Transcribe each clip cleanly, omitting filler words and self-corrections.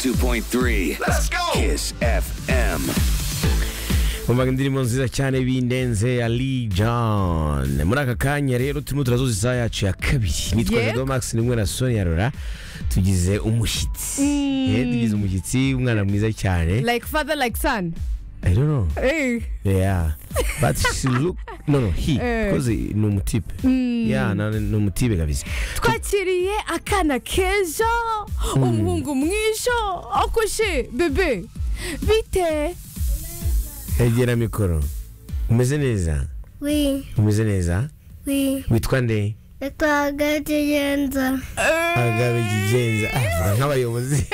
102.3. Let's go. Kiss FM. Umvaga indirimbo nziza cyane bindenze Ali John. Muri aka kanya rero turimo turazoza isaha yacu ya kabiri. Nitwa Jado Max nimwe na Sonia Rora. Tugize umushyitsi. Tugize umushyitsi, umwana mwiza cyane. Like father, like son. I don't know. Hey. Yeah. But she look he because ni umutipe. Yeah, ni umutipe kabisa. Twakiriye akana keza, umuhungu mwisho, akushe bebe. Bite? Egera mikoro. Umeze neza? Oui. Umeze neza? Oui. Witwa nde? Agabigenza. Agabigenza. Nk'abayobozi.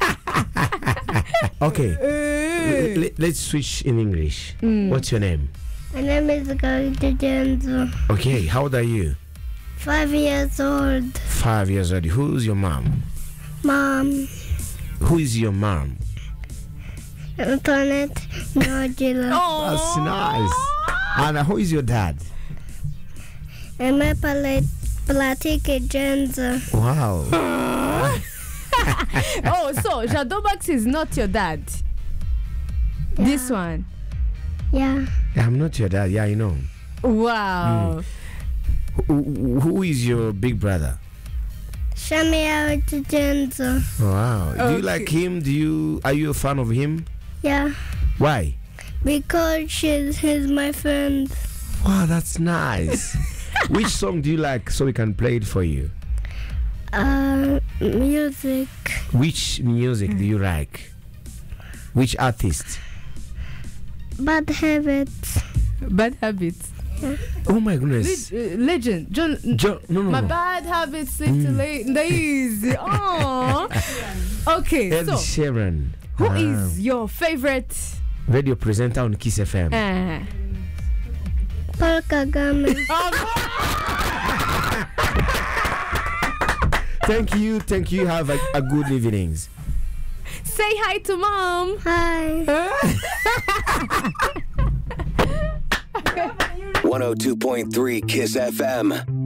Okay. Let's switch in English. What's your name? My name is Agabigenza. Okay, how old are you? 5 years old. 5 years old. Who's your mom? Mom. Who is your mom? Antoinette Nogila. That's nice. And who is your dad? And my Platike Genza. Wow. Oh, so Jado Max is not your dad. Yeah. This one. Yeah. I'm not your dad. Yeah, I know. Wow. Who is your big brother? Shamia Genza. Wow. Do you Okay. like him? Are you a fan of him? Yeah. Why? Because he's my friend. Wow, that's nice. Which song do you like so we can play it for you? Music. Which music do you like? Which artist? Bad habits. Bad habits. Oh my goodness. Legend. John. No. My bad habits lead to late days. Oh. Okay, Ed so Sheeran. who is your favorite Radio presenter on Kiss FM? Paul Kagame. Thank you. Have a good evening. Say hi to mom. Hi. 102.3 Kiss FM.